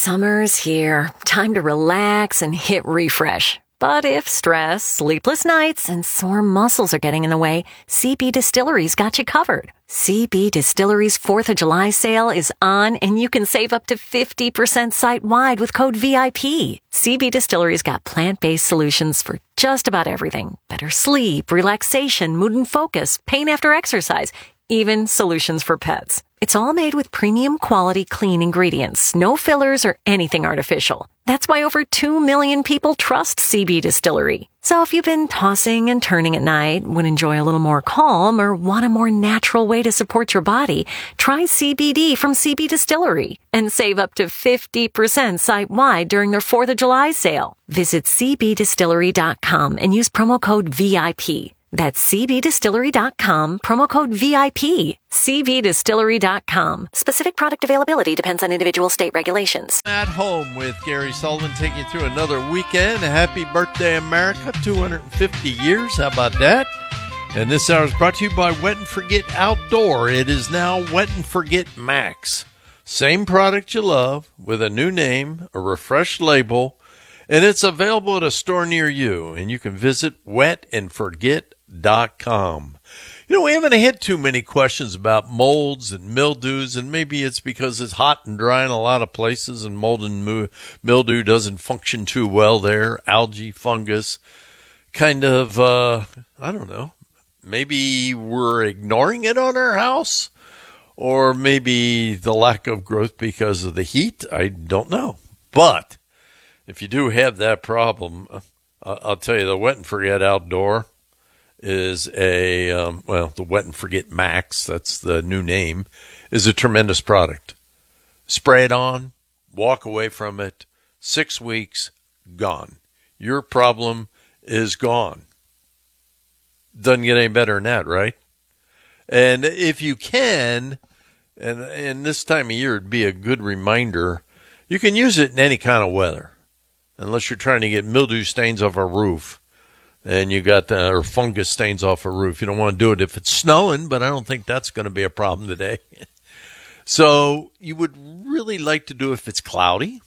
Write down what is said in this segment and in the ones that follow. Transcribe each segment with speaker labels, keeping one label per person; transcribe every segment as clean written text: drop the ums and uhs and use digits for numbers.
Speaker 1: Summer's here. Time to relax and hit refresh. But if stress, sleepless nights, and sore muscles are getting in the way, CB Distillery's got you covered. CB Distillery's 4th of July sale is on, and you can save up to 50% site-wide with code VIP. CB Distillery's got plant-based solutions for just about everything. Better sleep, relaxation, mood and focus, pain after exercise, even solutions for pets. It's all made with premium quality clean ingredients, no fillers or anything artificial. That's why over 2 million people trust CB Distillery. So if you've been tossing and turning at night, would enjoy a little more calm, or want a more natural way to support your body, try CBD from CB Distillery and save up to 50% site-wide during their 4th of July sale. Visit cbdistillery.com and use promo code VIP. That's cbdistillery.com, promo code VIP. cbdistillery.com. Specific product availability depends on individual state regulations.
Speaker 2: At Home with Gary Sullivan, taking you through another weekend. Happy birthday, America. 250 years. How about that? And this hour is brought to you by Wet and Forget Outdoor. It is now Wet and Forget Max. Same product you love with a new name, a refreshed label, and it's available at a store near you. And you can visit wetandforget.com. You know, we haven't had too many questions about molds and mildews, and maybe it's because it's hot and dry in a lot of places, and mold and mildew doesn't function too well there. Algae, fungus, kind of, I don't know. Maybe we're ignoring it on our house, or maybe the lack of growth because of the heat. I don't know. But if you do have that problem, I'll tell you, the Wet and Forget Outdoor is the Wet and Forget Max, that's the new name, is a tremendous product. Spray it on, walk away from it, 6 weeks, gone. Your problem is gone. Doesn't get any better than that, right? And if you can, and this time of year it'd be a good reminder, you can use it in any kind of weather, unless you're trying to get mildew stains off a roof. And you got or fungus stains off a roof. You don't want to do it if it's snowing, but I don't think that's going to be a problem today. So you would really like to do it if it's cloudy,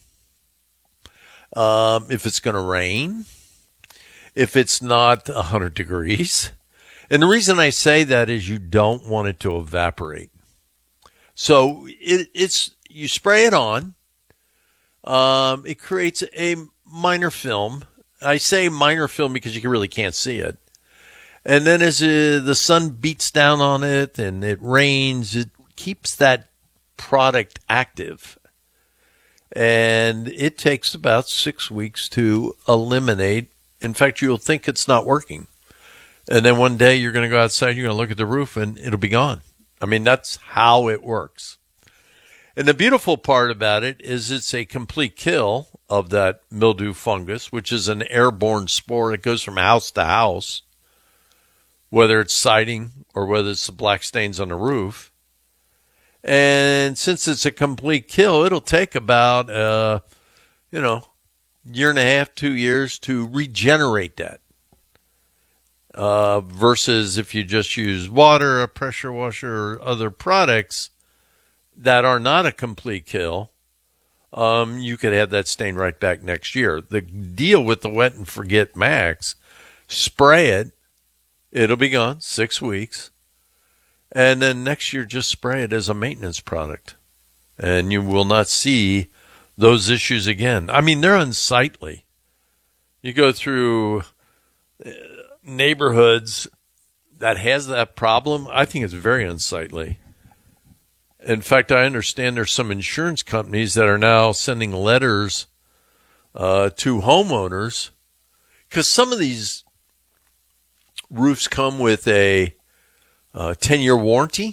Speaker 2: if it's going to rain, if it's not 100 degrees. And the reason I say that is you don't want it to evaporate. So you spray it on. It creates a minor film. I say minor film because you really can't see it. And then as the sun beats down on it and it rains, it keeps that product active. And it takes about 6 weeks to eliminate. In fact, you'll think it's not working. And then one day you're going to go outside, you're going to look at the roof, and it'll be gone. I mean, that's how it works. And the beautiful part about it is it's a complete kill of that mildew fungus, which is an airborne spore. It goes from house to house, whether it's siding or whether it's the black stains on the roof. And since it's a complete kill, it'll take about, year and a half, 2 years to regenerate that. Versus if you just use water, a pressure washer, or other products that are not a complete kill, you could have that stain right back next year. The deal with the Wet and Forget Max, spray it, it'll be gone 6 weeks, and then next year just spray it as a maintenance product, and you will not see those issues again. I mean, they're unsightly. You go through neighborhoods that has that problem, I think it's very unsightly. In fact, I understand there's some insurance companies that are now sending letters to homeowners, because some of these roofs come with a 10-year warranty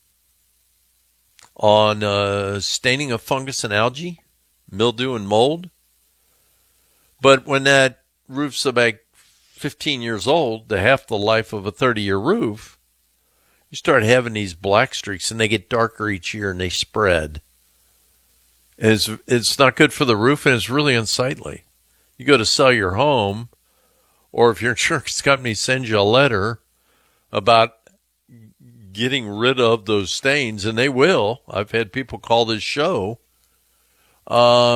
Speaker 2: on staining of fungus and algae, mildew and mold. But when that roof's about 15 years old, to half the life of a 30-year roof, you start having these black streaks, and they get darker each year, and they spread. And it's not good for the roof, and it's really unsightly. You go to sell your home, or if your insurance company sends you a letter about getting rid of those stains, and they will. I've had people call this show.